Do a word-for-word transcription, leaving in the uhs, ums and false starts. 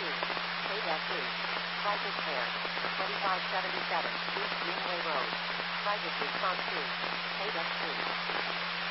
two. K-two. Private Care. twenty-five seventy-seven East Greenway Road. Private Response two. K-two.